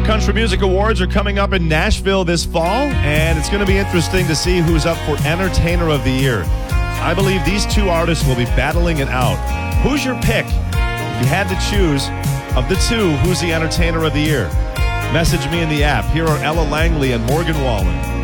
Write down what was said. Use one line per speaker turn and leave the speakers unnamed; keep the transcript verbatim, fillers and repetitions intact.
Country Music Awards are coming up in Nashville this fall, and it's going to be interesting to see who's up for Entertainer of the Year. I believe these two artists will be battling it out. Who's your pick? If you had to choose, of the two, who's the Entertainer of the Year? Message me in the app. Here are Ella Langley and Morgan Wallen.